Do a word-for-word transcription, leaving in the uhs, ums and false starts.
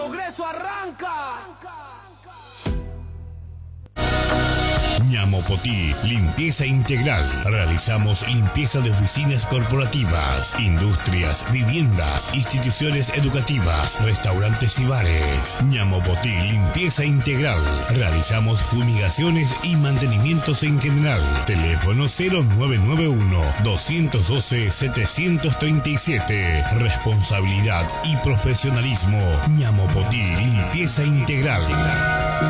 ¡Progreso arranca! Ñamopotí, limpieza integral. Realizamos limpieza de oficinas corporativas, industrias, viviendas, instituciones educativas, restaurantes y bares. Ñamopotí, limpieza integral. Realizamos fumigaciones y mantenimientos en general. Teléfono cero nueve nueve uno, dos uno dos, siete tres siete. Responsabilidad y profesionalismo. Ñamopotí, limpieza integral.